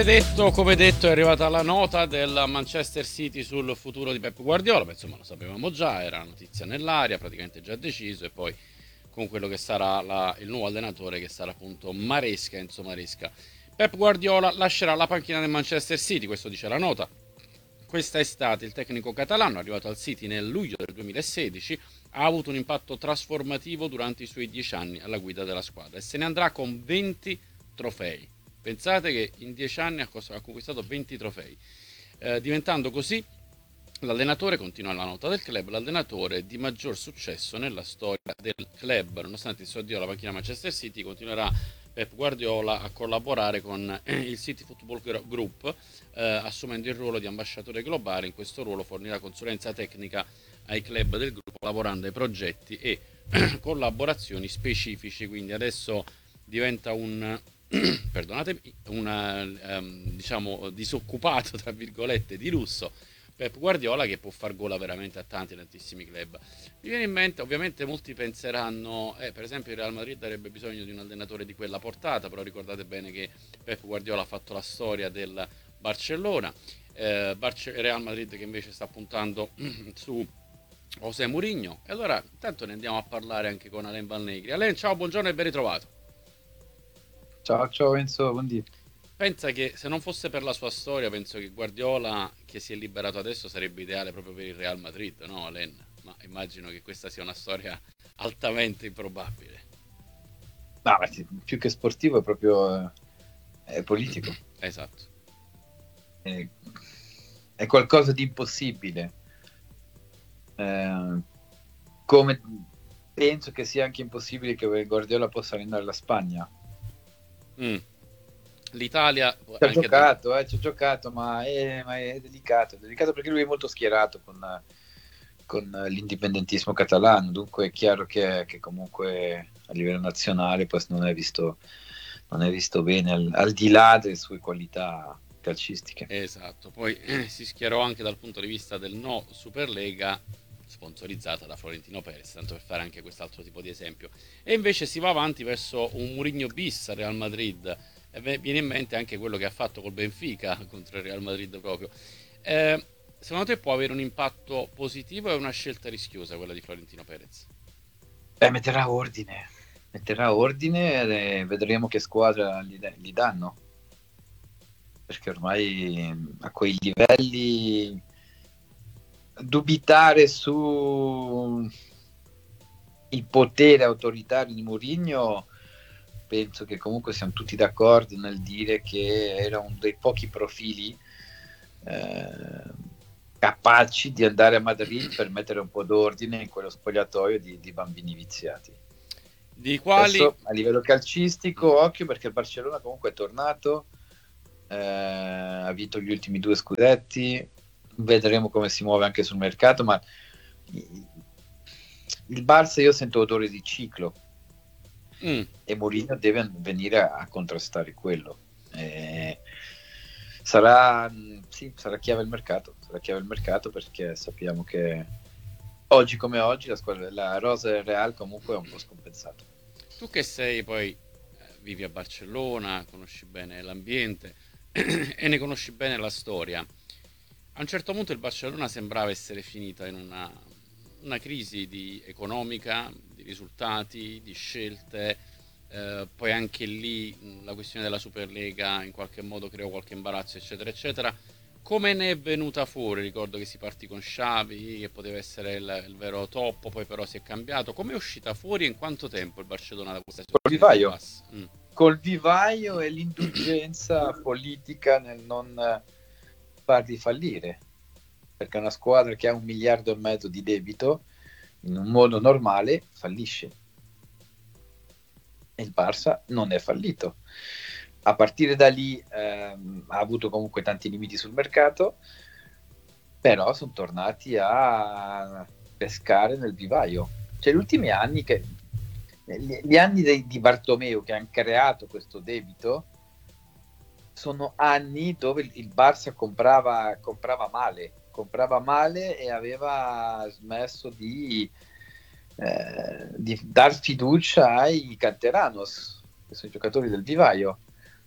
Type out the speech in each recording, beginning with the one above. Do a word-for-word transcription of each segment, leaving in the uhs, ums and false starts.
Detto, come detto, è arrivata la nota del Manchester City sul futuro di Pep Guardiola. Beh, insomma, lo sapevamo già, era una notizia nell'aria, praticamente già deciso. E poi con quello che sarà la- il nuovo allenatore, che sarà appunto Maresca, Enzo Maresca. Pep Guardiola lascerà la panchina del Manchester City, questo dice la nota. Questa estate il tecnico catalano, arrivato al City nel luglio del duemilasedici, ha avuto un impatto trasformativo durante i suoi dieci anni alla guida della squadra e se ne andrà con venti trofei. Pensate che in dieci anni ha conquistato venti trofei, eh, diventando così l'allenatore, continua la nota del club, l'allenatore di maggior successo nella storia del club. Nonostante il suo addio alla panchina Manchester City, continuerà Pep Guardiola a collaborare con il City Football Group, eh, assumendo il ruolo di ambasciatore globale. In questo ruolo fornirà consulenza tecnica ai club del gruppo, lavorando ai progetti e collaborazioni specifici. Quindi adesso diventa un perdonatemi, un um, diciamo disoccupato tra virgolette di lusso Pep Guardiola, che può far gola veramente a tanti tantissimi club. Mi viene in mente, ovviamente molti penseranno, eh, per esempio il Real Madrid avrebbe bisogno di un allenatore di quella portata, però ricordate bene che Pep Guardiola ha fatto la storia del Barcellona, eh, Barce- Real Madrid che invece sta puntando su José Mourinho. E allora intanto ne andiamo a parlare anche con Alain Valnegri. Alain, ciao, buongiorno e ben ritrovato. Ciao, ciao Enzo, buondì. Pensa che se non fosse per la sua storia, penso che Guardiola, che si è liberato adesso, sarebbe ideale proprio per il Real Madrid, no, Len? Ma immagino che questa sia una storia altamente improbabile. No, ma sì, più che sportivo è proprio eh, è politico. Esatto. È, è qualcosa di impossibile. Eh, come penso che sia anche impossibile che Guardiola possa allenare la Spagna. Mm. L'Italia, Ci ha anche da... giocato, eh, ci ha giocato, ma è, ma è delicato. È delicato perché lui è molto schierato con, con l'indipendentismo catalano. Dunque è chiaro che, che comunque a livello nazionale poi non è visto, non è visto bene al, al di là delle sue qualità calcistiche. Esatto, poi eh, si schierò anche dal punto di vista del no Superlega, sponsorizzata da Florentino Perez, tanto per fare anche quest'altro tipo di esempio. E invece si va avanti verso un Mourinho bis al Real Madrid. E viene in mente anche quello che ha fatto col Benfica contro il Real Madrid proprio. Eh, secondo te può avere un impatto positivo o è una scelta rischiosa quella di Florentino Perez? Beh, metterà ordine, metterà ordine e vedremo che squadra gli, gli danno, perché ormai a quei livelli dubitare su il potere autoritario di Mourinho, penso che comunque siamo tutti d'accordo nel dire che era uno dei pochi profili eh, capaci di andare a Madrid per mettere un po' d'ordine in quello spogliatoio di, di bambini viziati. Di quali? Adesso a livello Mm. calcistico, occhio perché il Barcellona comunque è tornato, eh, ha vinto gli ultimi due scudetti, vedremo come si muove anche sul mercato, ma il Barça io sento odore di ciclo Mm. e Mourinho deve venire a, a contrastare quello. Eh, sarà, sì, sarà chiave il mercato, sarà chiave il mercato perché sappiamo che oggi come oggi la, squadra, la rosa del Real comunque è un po' scompensato. Tu che sei poi, eh, vivi a Barcellona, conosci bene l'ambiente e ne conosci bene la storia. A un certo punto il Barcellona sembrava essere finita in una, una crisi di, economica, di risultati, di scelte. Eh, poi anche lì mh, la questione della Superlega in qualche modo creò qualche imbarazzo, eccetera, eccetera. Come ne è venuta fuori? Ricordo che si partì con Xavi, che poteva essere il, il vero top, poi però si è cambiato. Come è uscita fuori e in quanto tempo il Barcellona da questa Col situazione di vivaio, impasse? Mm. col vivaio e l'indulgenza politica nel non farli fallire, perché una squadra che ha un miliardo e mezzo di debito in un modo normale fallisce e il Barça non è fallito. A partire da lì ehm, ha avuto comunque tanti limiti sul mercato, però sono tornati a pescare nel vivaio. Cioè, gli ultimi anni, che, gli, gli anni dei, di Bartomeu che hanno creato questo debito, sono anni dove il, il Barça comprava, comprava male, comprava male e aveva smesso di, eh, di dar fiducia ai canteranos, che sono i giocatori del vivaio.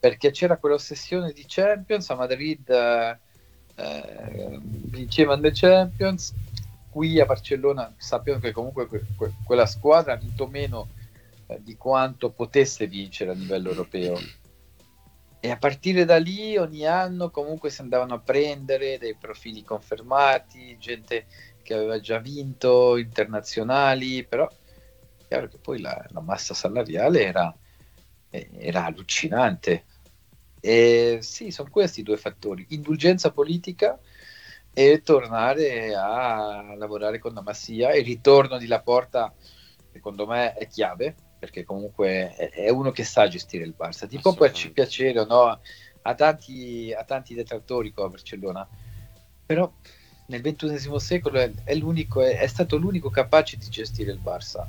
perché c'era quell'ossessione di Champions. A Madrid eh, eh, vincevano le Champions, qui a Barcellona sappiamo che comunque que- que- quella squadra ha vinto meno eh, di quanto potesse vincere a livello europeo, e a partire da lì ogni anno comunque si andavano a prendere dei profili confermati, gente che aveva già vinto, internazionali, però è chiaro che poi la, la massa salariale era, era allucinante. E sì, sono questi i due fattori: indulgenza politica e tornare a lavorare con la Massia. Il ritorno di Laporta, secondo me, è chiave, perché comunque è, è uno che sa gestire il Barça. Ti può piacere o no, a tanti, a tanti detrattori qua a Barcellona, però nel ventunesimo secolo è, è, l'unico, è, è stato l'unico capace di gestire il Barça.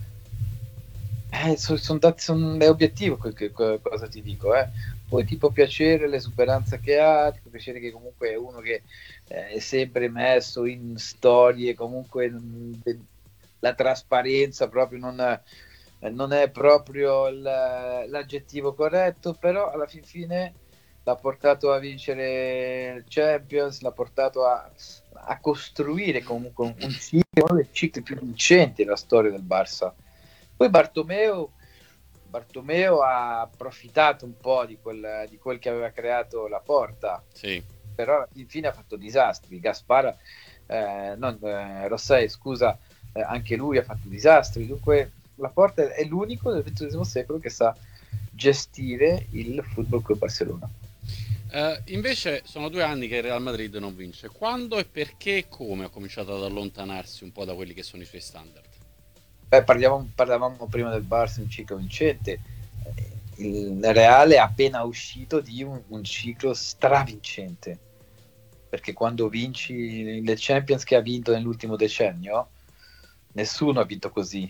Eh, sono son dati, son, è obiettivo quel che, cosa ti dico, eh. Poi ti può piacere l'esuberanza che ha, ti può piacere che comunque è uno che eh, è sempre messo in storie, comunque mh, la trasparenza proprio non, eh, non è proprio il, l'aggettivo corretto, però alla fin fine l'ha portato a vincere il Champions, l'ha portato a, a costruire comunque un, un ciclo, uno dei cicli più vincenti della storia del Barça. Poi Bartomeu, Bartomeu ha approfittato un po' di quel, di quel che aveva creato Laporta, sì. Però infine ha fatto disastri. Gaspar, eh, non, eh, Rossei, scusa, eh, anche lui ha fatto disastri. Dunque Laporta è l'unico del ventunesimo secolo che sa gestire il Football Club Barcellona. Uh, invece sono due anni che il Real Madrid non vince. Quando e perché e come ha cominciato ad allontanarsi un po' da quelli che sono i suoi standard? Beh, parliamo, parlavamo prima del Barça, un ciclo vincente. Il Real è appena uscito di un, un ciclo stravincente, perché quando vinci le Champions che ha vinto nell'ultimo decennio, nessuno ha vinto così.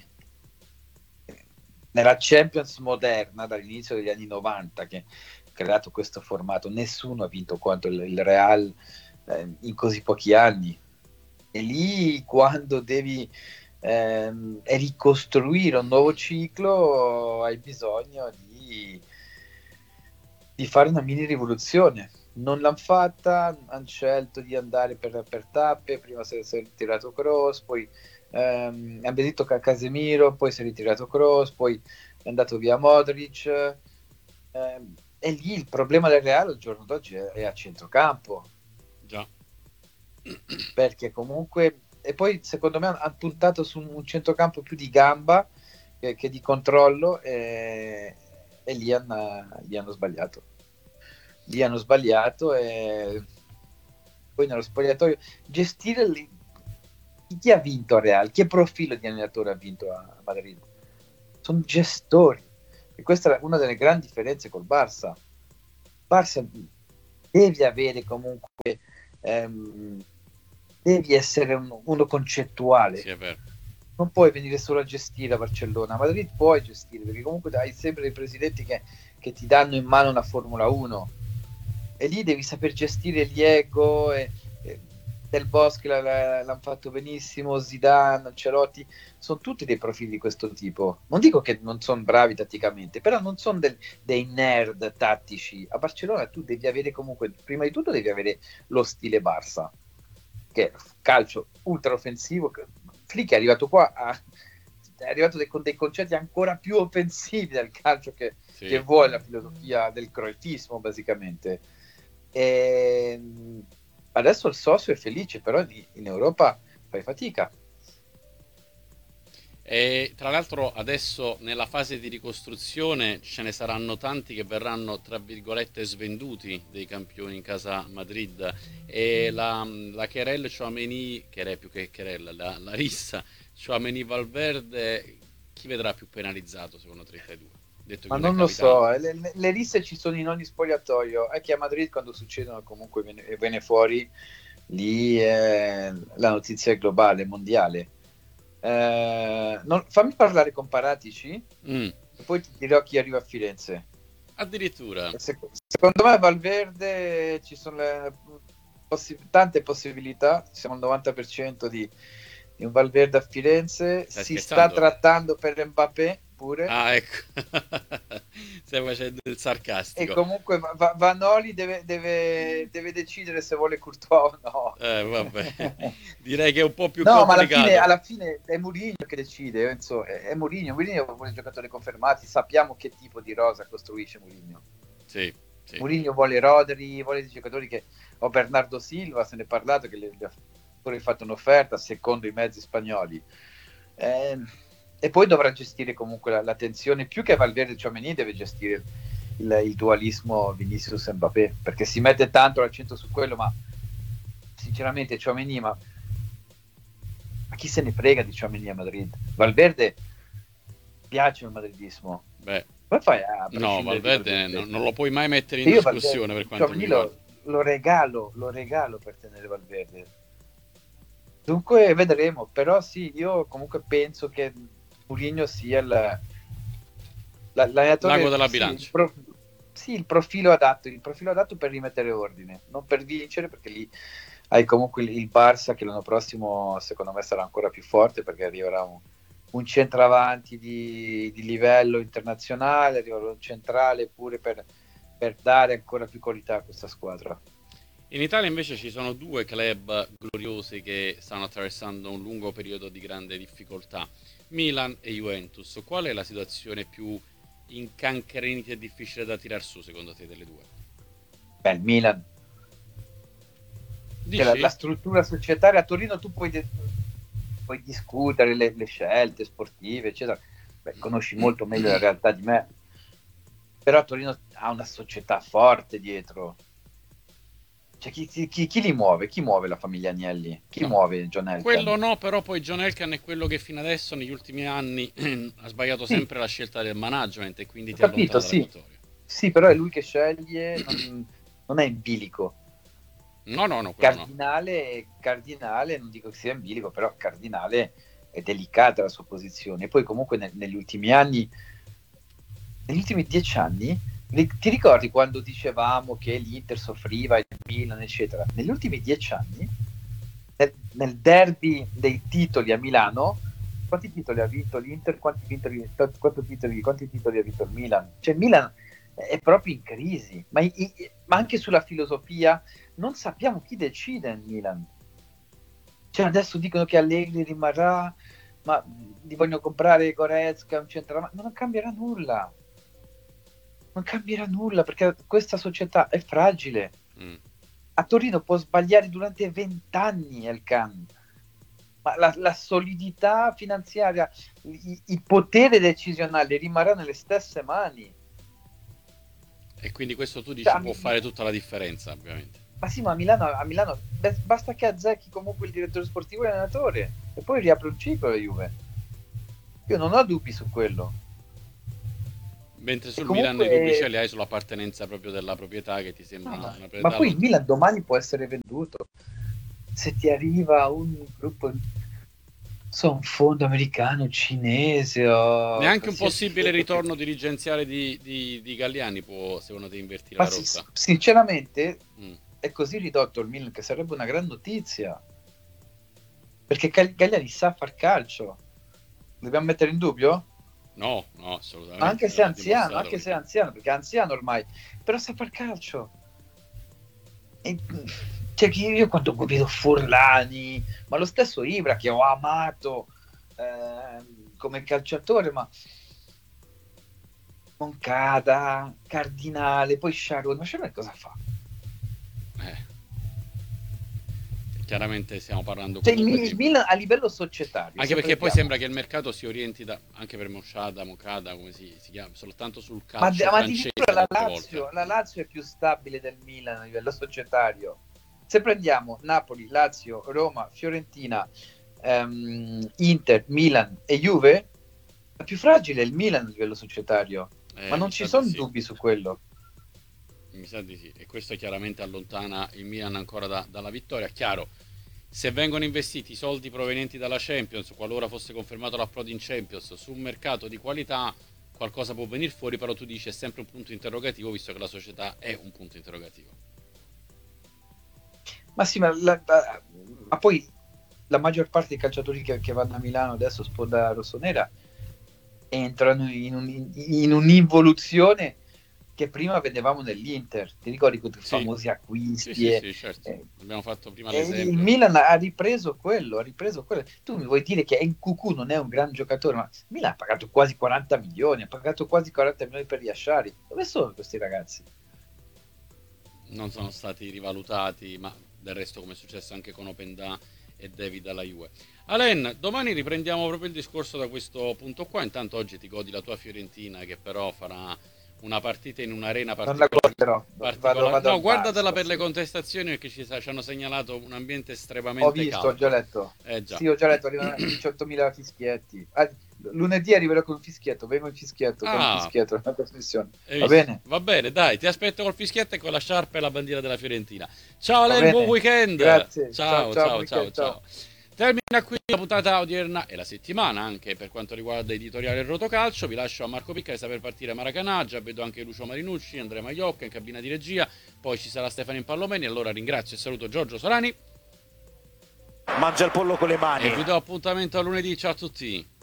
Nella Champions moderna, dall'inizio degli anni novanta, che ha creato questo formato, nessuno ha vinto quanto il, il Real eh, in così pochi anni. E lì, quando devi ehm, ricostruire un nuovo ciclo, hai bisogno di, di fare una mini rivoluzione. Non l'hanno fatta, hanno scelto di andare per, per tappe, prima si è ritirato Kroos, poi ehm, hanno benedetto Casemiro, poi si è ritirato Kroos, poi è andato via Modric, ehm, e lì il problema del Real al giorno d'oggi è, è a centrocampo. Già. Perché comunque, e poi secondo me hanno puntato su un centrocampo più di gamba che, che di controllo, e, e lì, hanno, lì hanno sbagliato. Lì hanno sbagliato e poi nello spogliatoio gestire lì, chi ha vinto a Real, che profilo di allenatore ha vinto a Madrid? Sono gestori, e questa è una delle grandi differenze col Barça. Barça devi avere comunque ehm, devi essere un, uno concettuale. Sì, è vero. Non puoi venire solo a gestire a Barcellona. A Madrid puoi gestire, perché comunque hai sempre dei presidenti che, che ti danno in mano una Formula uno, e lì devi saper gestire gli ego. E, e Del Bosque l'hanno fatto benissimo, Zidane, Ancelotti, sono tutti dei profili di questo tipo. Non dico che non sono bravi tatticamente, però non sono del, dei nerd tattici. A Barcellona tu devi avere comunque, prima di tutto devi avere lo stile Barça, che è calcio ultra offensivo. Flick è arrivato qua a, è arrivato dei, con dei concetti ancora più offensivi del calcio che, sì. che vuole la filosofia del cruyffismo, basicamente. E adesso il socio è felice, però in Europa fai fatica. E tra l'altro adesso nella fase di ricostruzione ce ne saranno tanti che verranno tra virgolette svenduti dei campioni in casa Madrid, e la, la Querelle Tchouaméni, Querelle più che Querelle, la, la rissa Tchouaméni Valverde, chi vedrà più penalizzato secondo te tra i due? Detto che Ma non, non lo so, le, le risse ci sono in ogni spogliatoio, è che a Madrid quando succedono comunque viene, viene fuori, lì è la notizia è globale, mondiale. Eh, non, fammi parlare con Paratici mm. e poi ti dirò chi arriva a Firenze. Addirittura. Se, secondo me Valverde ci sono le possi- tante possibilità, siamo al novanta per cento di, di un Valverde a Firenze. Stai Si sta scherzando? trattando per Mbappé pure. Ah, ecco. Stai facendo il E sarcastico. comunque Va- Va- Vanoli deve, deve, deve decidere se vuole Courtois o Eh, vabbè. no. Direi che è un po' più No, ma alla fine, complicato. alla fine è Mourinho che decide, Enzo, è, è Mourinho. Mourinho vuole giocatori confermati, sappiamo che tipo di rosa costruisce Mourinho. Sì, sì. Mourinho vuole Rodri, vuole dei giocatori che... O Bernardo Silva, se ne è parlato, che le, le ha pure fatto un'offerta secondo i mezzi spagnoli. Eh, e poi dovrà gestire comunque la, la tensione, più che Valverde e Tchouaméni deve gestire il, il dualismo Vinicius e Mbappé, perché si mette tanto l'accento su quello, ma sinceramente Tchouaméni, ma ma chi se ne frega di Tchouaméni a Madrid? Valverde piace il madridismo. Beh, Come fai a no, prescindere di Valverde Valverde? non, non lo puoi mai mettere in E io Valverde, discussione per quanto mi Tchouaméni riguarda. lo, lo regalo, lo regalo per tenere Valverde. Dunque vedremo, però sì, io comunque penso che Mourinho sia il, la- L'ago l'allenatore, della sì il, bilancia. pro- sì, il profilo adatto, il profilo adatto per rimettere ordine, non per vincere, perché lì hai comunque il, il Barça che l'anno prossimo secondo me sarà ancora più forte perché arriverà un, un centravanti di, di livello internazionale, arriverà un centrale pure per, per dare ancora più qualità a questa squadra. In Italia invece ci sono due club gloriosi che stanno attraversando un lungo periodo di grande difficoltà, Milan e Juventus. Qual è la situazione più incancrenita e difficile da tirar su secondo te delle due? Beh, il Milan, che la, la Dici? struttura societaria a Torino tu puoi, de- puoi discutere le, le scelte sportive, eccetera. Beh, conosci molto meglio la realtà di me, però Torino ha una società forte dietro. Cioè, chi, chi- chi- chi li muove? Chi muove la famiglia Agnelli? Chi No, muove John quello Elkann? no, però poi John Elkann è quello che fino adesso negli ultimi anni ha sbagliato Sì, sempre la scelta del management e quindi ho ti capito, allontana dalla sì. vittoria. Sì, però è lui che sceglie, non, non è in bilico. No, no, no, quello no. Cardinale, Cardinale, non dico che sia in bilico, però Cardinale è delicata la sua posizione. E poi comunque ne- negli ultimi anni, negli ultimi dieci anni, ri- ti ricordi quando dicevamo che l'Inter soffriva, il Milan, eccetera? Negli ultimi dieci anni, nel, nel derby dei titoli a Milano, quanti titoli ha vinto l'Inter? Quanti titoli, quanti titoli, quanti titoli ha vinto il Milan? Cioè, il Milan è proprio in crisi, ma, i- ma anche sulla filosofia non sappiamo chi decide in Milan. Cioè, adesso dicono che Allegri rimarrà, ma gli vogliono comprare Goretzka, un centravanti, ma non cambierà nulla. Non cambierà nulla perché questa società è fragile. Mm. A Torino può sbagliare durante vent'anni Elkann, ma la, la solidità finanziaria, il, il potere decisionale rimarrà nelle stesse mani. E quindi questo tu Cioè, dici a può Mi- fare tutta la differenza, ovviamente. ma sì, ma a Milano, a Milano beh, basta che azzecchi comunque il direttore sportivo e l'allenatore e poi riapre un ciclo la Juve. Io non ho dubbi su quello. Mentre E sul Milan i dubbi ce comunque, li hai sull'appartenenza proprio della proprietà che ti sembra no, una, ma, una ma proprietà poi il lontana. Milan domani può essere venduto. Se ti arriva un gruppo, so, un fondo americano, cinese o Neanche un qualsiasi possibile fondo che... ritorno dirigenziale di, di, di Galliani può, secondo te, invertire Ma la si- rotta? sinceramente Mm. è così ridotto il Milan che sarebbe una gran notizia. Perché Gal- Galliani sa far calcio. Dobbiamo mettere in dubbio? No, no, Ma anche assolutamente, se è l'ha anziano, dimostrato anche se è perché... anziano, perché è anziano ormai, però sa far calcio. E, cioè, che io quando vedo Forlani, ma lo stesso Ibra che ho amato eh, come calciatore, ma Moncada, Cardinale, poi Sciarone, ma Sciarone cosa fa? Eh, chiaramente stiamo parlando Cioè, il, comunque Mi- il di... Milan a livello societario, Anche se perché poi prendiamo, sembra che il mercato si orienti da, anche per Mosciada, Mocada, come si, si chiama, soltanto sul ma, calcio ma francese addirittura la molte volte. Lazio, la Mm. Lazio è più stabile del Milan a livello societario. Se prendiamo Napoli, Lazio, Roma, Fiorentina, ehm, Inter, Milan e Juve, la più fragile è il Milan a livello societario, ma Eh, non mi ci sa di sono sì. dubbi su quello. Mi sa di sì, e questo chiaramente allontana il Milan ancora da- dalla vittoria. Chiaro, se vengono investiti soldi provenienti dalla Champions, qualora fosse confermato l'approdo in Champions, su un mercato di qualità, qualcosa può venire fuori, però tu dici è sempre un punto interrogativo, visto che la società è un punto interrogativo. Ma sì, ma, la- ma poi la maggior parte dei calciatori che, che vanno a Milano adesso sponda rossonera entrano in, un, in un'involuzione che prima vedevamo nell'Inter. Ti ricordi quei Sì. famosi acquisti? Sì, sì, e, sì, certo. e, Abbiamo fatto prima e il l'esempio. Milan ha ripreso quello, ha ripreso quello. Tu mi vuoi dire che Nkunku non è un gran giocatore, ma il Milan ha pagato quasi quaranta milioni, ha pagato quasi quaranta milioni per Yashari. Dove sono questi ragazzi? Non sono stati rivalutati, ma del resto come è successo anche con Openda e David alla Juve. Alen, domani riprendiamo proprio il discorso da questo punto qua. Intanto oggi ti godi la tua Fiorentina, che però farà una partita in un'arena Non la particolare. guarderò, vado, particolare. vado No, al guardatela Barça, per le sì. contestazioni, perché ci, sa- ci hanno segnalato un ambiente Ho estremamente visto, ho caldo. già letto. Eh già. Sì, ho già letto, arrivano diciottomila fischietti. Ah, lunedì arriverò con un fischietto, vengo in fischietto, con un Ah, fischietto, una trasmissione. hai Va visto? bene? Va bene, dai, ti aspetto col fischietto e con la sciarpa e la bandiera della Fiorentina. Ciao Va Alen, buon bene? weekend! Grazie, ciao Ciao, ciao, buon ciao, ciao, weekend, ciao. ciao. Termina qui la puntata odierna e la settimana anche per quanto riguarda editoriale Rotocalcio. Vi lascio a Marco Picca che sta per partire Maracanà. Già vedo anche Lucio Marinucci, Andrea Maiocca in cabina di regia. Poi ci sarà Stefano Impallomeni. Allora ringrazio e saluto Giorgio Solani. Mangia il pollo con le mani. E vi do appuntamento a lunedì. Ciao a tutti.